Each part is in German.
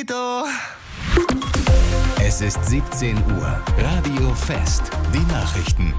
Despacito. Es ist 17 Uhr. Radio Fest. Die Nachrichten.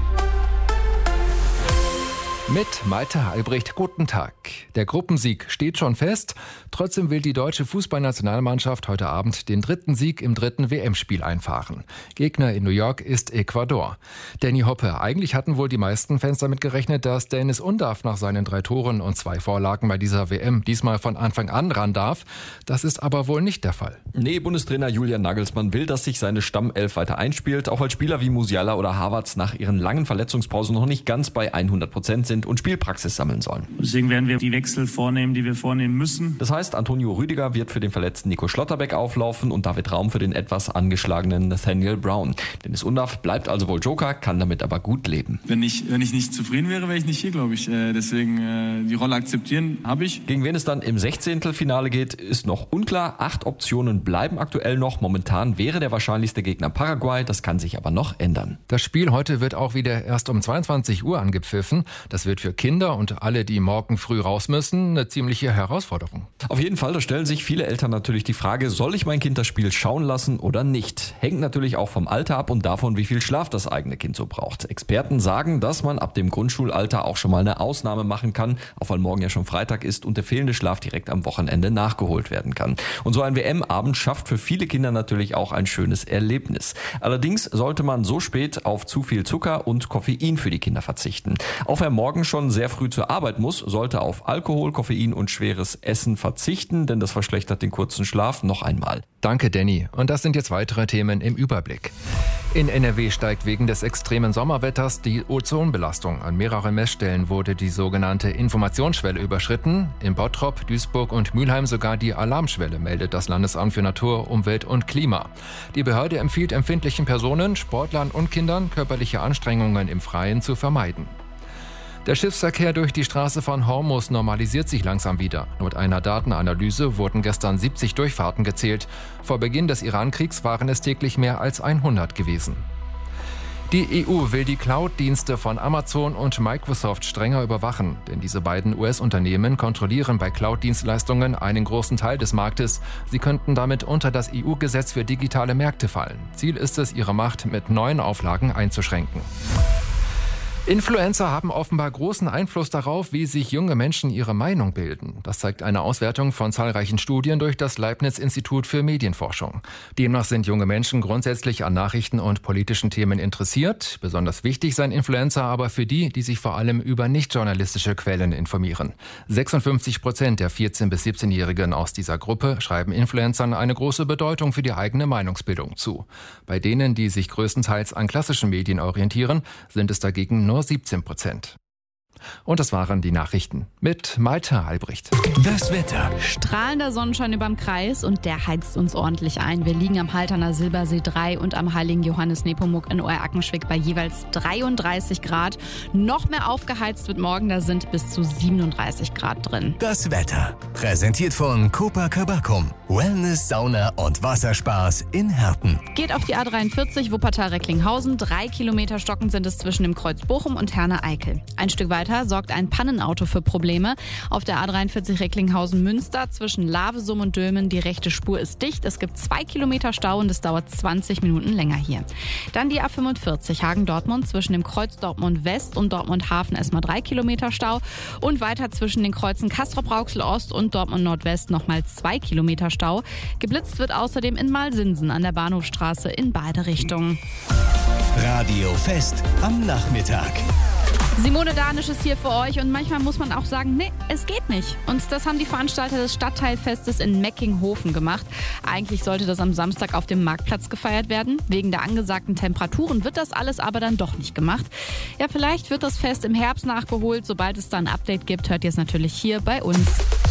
Mit Malte Albrecht, guten Tag. Der Gruppensieg steht schon fest. Trotzdem will die deutsche Fußballnationalmannschaft heute Abend den dritten Sieg im dritten WM-Spiel einfahren. Gegner in New York ist Ecuador. Danny Hoppe, eigentlich hatten wohl die meisten Fans damit gerechnet, dass Dennis Undaff nach seinen 3 Toren und 2 Vorlagen bei dieser WM diesmal von Anfang an ran darf. Das ist aber wohl nicht der Fall. Nee, Bundestrainer Julian Nagelsmann will, dass sich seine Stammelf weiter einspielt, auch weil Spieler wie Musiala oder Havertz nach ihren langen Verletzungspausen noch nicht ganz bei 100% sind und Spielpraxis sammeln sollen. Deswegen werden wir die Wechsel vornehmen, die wir vornehmen müssen. Das heißt, Antonio Rüdiger wird für den verletzten Nico Schlotterbeck auflaufen und David Raum für den etwas angeschlagenen Nathaniel Brown. Dennis Undaff bleibt also wohl Joker, kann damit aber gut leben. Wenn ich nicht zufrieden wäre, wäre ich nicht hier, glaube ich. Deswegen die Rolle akzeptieren habe ich. Gegen wen es dann im 16. geht, ist noch unklar. 8 Optionen bleiben aktuell noch. Momentan wäre der wahrscheinlichste Gegner Paraguay. Das kann sich aber noch ändern. Das Spiel heute wird auch wieder erst um 22 Uhr angepfiffen. Das wird für Kinder und alle, die morgen früh raus müssen, eine ziemliche Herausforderung. Auf jeden Fall, da stellen sich viele Eltern natürlich die Frage, soll ich mein Kind das Spiel schauen lassen oder nicht? Hängt natürlich auch vom Alter ab und davon, wie viel Schlaf das eigene Kind so braucht. Experten sagen, dass man ab dem Grundschulalter auch schon mal eine Ausnahme machen kann, auch weil morgen ja schon Freitag ist und der fehlende Schlaf direkt am Wochenende nachgeholt werden kann. Und so ein WM-Abend schafft für viele Kinder natürlich auch ein schönes Erlebnis. Allerdings sollte man so spät auf zu viel Zucker und Koffein für die Kinder verzichten. Auch wer morgen schon sehr früh zur Arbeit muss, sollte auf Alkohol, Koffein und schweres Essen verzichten, denn das verschlechtert den kurzen Schlaf noch einmal. Danke, Danny. Und das sind jetzt weitere Themen im Überblick. In NRW steigt wegen des extremen Sommerwetters die Ozonbelastung. An mehreren Messstellen wurde die sogenannte Informationsschwelle überschritten. In Bottrop, Duisburg und Mülheim sogar die Alarmschwelle, meldet das Landesamt für Natur, Umwelt und Klima. Die Behörde empfiehlt empfindlichen Personen, Sportlern und Kindern, körperliche Anstrengungen im Freien zu vermeiden. Der Schiffsverkehr durch die Straße von Hormuz normalisiert sich langsam wieder. Laut einer Datenanalyse wurden gestern 70 Durchfahrten gezählt. Vor Beginn des Iran-Kriegs waren es täglich mehr als 100 gewesen. Die EU will die Cloud-Dienste von Amazon und Microsoft strenger überwachen, denn diese beiden US-Unternehmen kontrollieren bei Cloud-Dienstleistungen einen großen Teil des Marktes. Sie könnten damit unter das EU-Gesetz für digitale Märkte fallen. Ziel ist es, ihre Macht mit neuen Auflagen einzuschränken. Influencer haben offenbar großen Einfluss darauf, wie sich junge Menschen ihre Meinung bilden. Das zeigt eine Auswertung von zahlreichen Studien durch das Leibniz-Institut für Medienforschung. Demnach sind junge Menschen grundsätzlich an Nachrichten und politischen Themen interessiert. Besonders wichtig seien Influencer aber für die, die sich vor allem über nicht-journalistische Quellen informieren. 56% der 14- bis 17-Jährigen aus dieser Gruppe schreiben Influencern eine große Bedeutung für die eigene Meinungsbildung zu. Bei denen, die sich größtenteils an klassischen Medien orientieren, sind es dagegen nur 17%. Und das waren die Nachrichten mit Malte Albrecht. Das Wetter. Strahlender Sonnenschein überm Kreis und der heizt uns ordentlich ein. Wir liegen am Halterner Silbersee 3 und am Heiligen Johannes Nepomuk in Oer-Ackenschwick bei jeweils 33 Grad. Noch mehr aufgeheizt wird morgen, da sind bis zu 37 Grad drin. Das Wetter. Präsentiert von Copacabana. Wellness, Sauna und Wasserspaß in Herten. Geht auf die A43 Wuppertal-Recklinghausen. 3 Kilometer stockend sind es zwischen dem Kreuz Bochum und Herne-Eickel. Ein Stück weiter sorgt ein Pannenauto für Probleme. Auf der A43 Recklinghausen-Münster zwischen Lavesum und Dülmen. Die rechte Spur ist dicht. Es gibt 2 Kilometer Stau und es dauert 20 Minuten länger hier. Dann die A45 Hagen-Dortmund zwischen dem Kreuz Dortmund West und Dortmund Hafen erstmal 3 Kilometer Stau. Und weiter zwischen den Kreuzen Castrop-Rauxel Ost und Dortmund Nordwest nochmal 2 Kilometer Stau. Geblitzt wird außerdem in Malsinsen an der Bahnhofstraße in beide Richtungen. Radio Fest am Nachmittag. Simone Danisch ist hier für euch und manchmal muss man auch sagen, nee, es geht nicht. Und das haben die Veranstalter des Stadtteilfestes in Meckinghofen gemacht. Eigentlich sollte das am Samstag auf dem Marktplatz gefeiert werden. Wegen der angesagten Temperaturen wird das alles aber dann doch nicht gemacht. Ja, vielleicht wird das Fest im Herbst nachgeholt. Sobald es da ein Update gibt, hört ihr es natürlich hier bei uns.